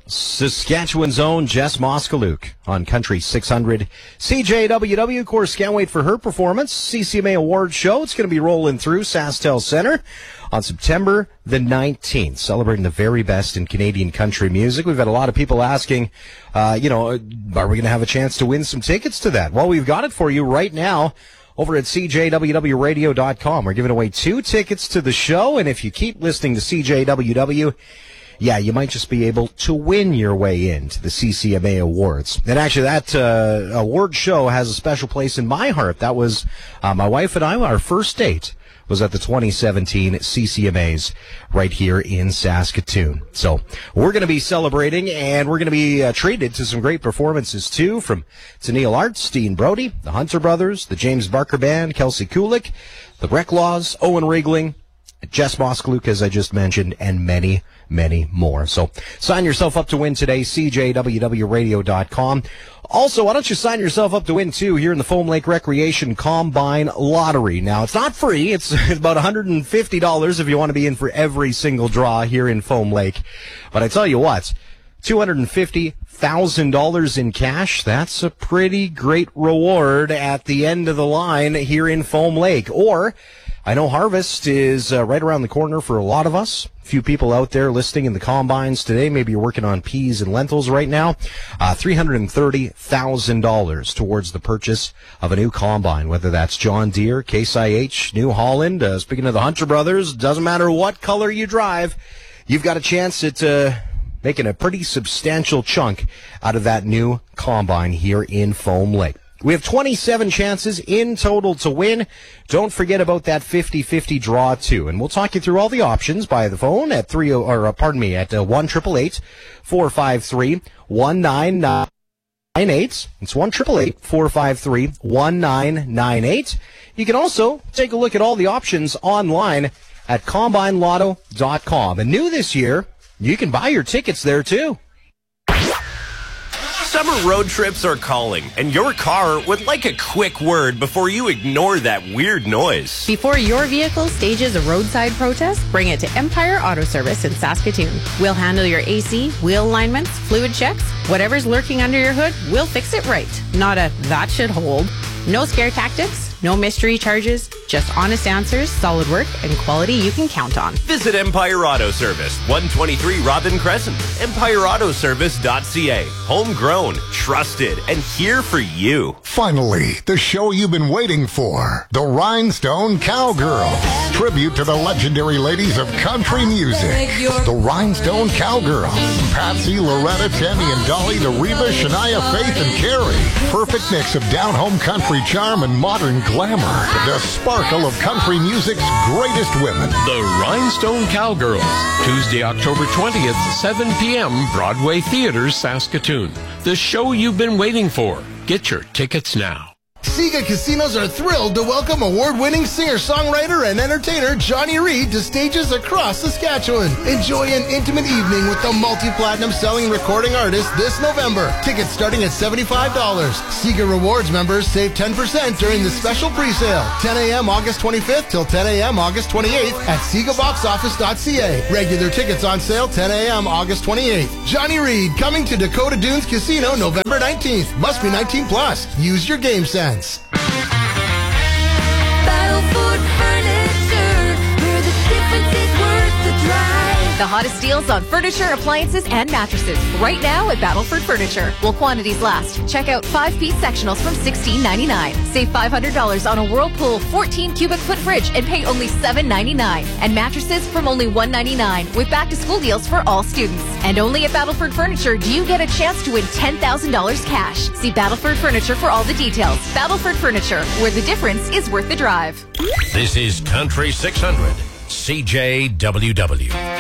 Saskatchewan's own Jess Moskaluk on Country 600. CJWW, of course, can't wait for her performance. CCMA Awards show. It's going to be rolling through SaskTel Center on September the 19th, celebrating the very best in Canadian country music. We've had a lot of people asking, are we going to have a chance to win some tickets to that? Well, we've got it for you right now over at CJWWRadio.com. We're giving away 2 tickets to the show, and if you keep listening to CJWW, you might just be able to win your way into the CCMA Awards. And actually, that award show has a special place in my heart. That was my wife and I, our first date was at the 2017 CCMAs right here in Saskatoon. So we're going to be celebrating, and we're going to be treated to some great performances, too, from Tennille Arts, Dean Brody, the Hunter Brothers, the James Barker Band, Kelsey Kulik, the Reclaws, Owen Riegling, Jess Moskaluk, as I just mentioned, and many, many more. So sign yourself up to win today, CJWWRadio.com. Also, why don't you sign yourself up to win, too, here in the Foam Lake Recreation Combine Lottery. Now, it's not free. It's about $150 if you want to be in for every single draw here in Foam Lake. But I tell you what, $250,000 in cash, that's a pretty great reward at the end of the line here in Foam Lake. Or I know harvest is right around the corner for a lot of us. A few people out there listening in the combines today. Maybe you're working on peas and lentils right now. $330,000 towards the purchase of a new combine, whether that's John Deere, Case IH, New Holland. Speaking of the Hunter Brothers, doesn't matter what color you drive, you've got a chance at making a pretty substantial chunk out of that new combine here in Foam Lake. We have 27 chances in total to win. Don't forget about that 50-50 draw, too. And we'll talk you through all the options by the phone at 1-888-453-1998. It's 1-888-453-1998. You can also take a look at all the options online at CombineLotto.com. And new this year, you can buy your tickets there, too. Summer road trips are calling, and your car would like a quick word before you ignore that weird noise. Before your vehicle stages a roadside protest, bring it to Empire Auto Service in Saskatoon. We'll handle your AC, wheel alignments, fluid checks, whatever's lurking under your hood, we'll fix it right. Not a that should hold. No scare tactics, no mystery charges, just honest answers, solid work, and quality you can count on. Visit Empire Auto Service, 123 Robin Crescent, empireautoservice.ca. Homegrown, trusted, and here for you. Finally, the show you've been waiting for. The Rhinestone Cowgirls. Tribute to the legendary ladies of country music. The Rhinestone Cowgirls. Patsy, Loretta, Tammy, and Dolly, the Reba, Shania, Faith, and Carrie. Perfect mix of down-home country charm and modern glamour. The sparkle of country music's greatest women. The Rhinestone Cowgirls. Tuesday, October 20th, 7 p.m., Broadway Theatre, Saskatoon. The show you've been waiting for. Get your tickets now. Sega Casinos are thrilled to welcome award-winning singer-songwriter and entertainer Johnny Reid to stages across Saskatchewan. Enjoy an intimate evening with the multi-platinum selling recording artist this November. Tickets starting at $75. Sega Rewards members save 10% during the special pre-sale. 10 a.m. August 25th till 10 a.m. August 28th at SegaBoxOffice.ca. Regular tickets on sale 10 a.m. August 28th. Johnny Reid coming to Dakota Dunes Casino November 19th. Must be 19 plus. Use your game sense. Battleford Furniture, where the difference is worth the drive. The hottest deals on furniture, appliances, and mattresses right now at Battleford Furniture. While quantities last, check out 5-piece sectionals from $16.99. Save $500 on a Whirlpool 14 cubic foot fridge and pay only $7.99. And mattresses from only $1.99 with back-to-school deals for all students. And only at Battleford Furniture do you get a chance to win $10,000 cash. See Battleford Furniture for all the details. Battleford Furniture, where the difference is worth the drive. This is Country 600, CJWW.